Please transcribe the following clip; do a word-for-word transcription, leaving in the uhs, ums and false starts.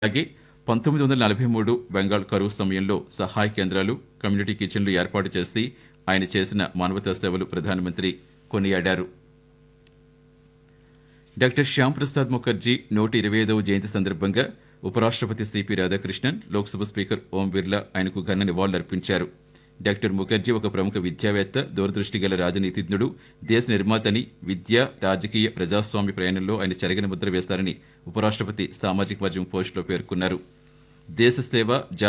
అలాగే పంతొమ్మిది వందల నలభై మూడు బెంగాల్ కరువు సమయంలో సహాయ కేంద్రాలు, కమ్యూనిటీ కిచెన్లు ఏర్పాటు చేసి ఆయన చేసిన మానవతా సేవలు ప్రధానమంత్రి కొనియాడారు. డాక్టర్ శ్యామ్ ప్రసాద్ ముఖర్జీ నూట ఇరవై ఐదవ జయంతి సందర్భంగా ఉపరాష్ట్రపతి సిపి రాధాకృష్ణన్, లోక్సభ స్పీకర్ ఓం బిర్లా ఆయనకు ఘన నివాళులర్పించారు. డాక్టర్ ముఖర్జీ ఒక ప్రముఖ విద్యావేత్త, దూరదృష్టి గల రాజనీతిజ్ఞుడు, దేశ నిర్మాతని, విద్య, రాజకీయ, ప్రజాస్వామ్య ప్రయాణంలో ఆయన చెరగని ముద్ర వేశారని ఉపరాష్ట్రపతి సామాజిక మాధ్యమం పోస్టులో పేర్కొన్నారు. దేశ సేవ